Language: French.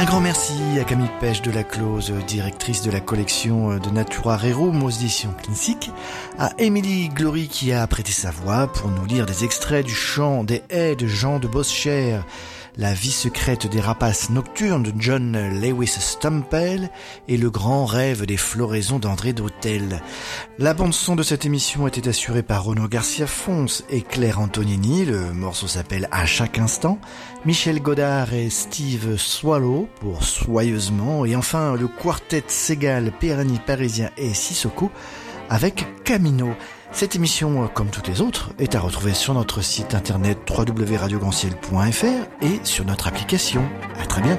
Un grand merci à Camille Pêche de la Close, directrice de la collection de Natura Rerum aux éditions Kinsic, à Émilie Glory qui a prêté sa voix pour nous lire des extraits du chant des haies de Jean de Boscher, La vie secrète des rapaces nocturnes de John Lewis Stumpel et Le grand rêve des floraisons d'André Dautel. La bande-son de cette émission était assurée par Renaud Garcia-Fons et Claire Antonini. Le morceau s'appelle À chaque instant. Michel Godard et Steve Swallow pour Soyeusement. Et enfin, le quartet Segal, Perani Parisien et Sissoko avec Camino. Cette émission, comme toutes les autres, est à retrouver sur notre site internet www.radiogranciel.fr et sur notre application. À très bientôt.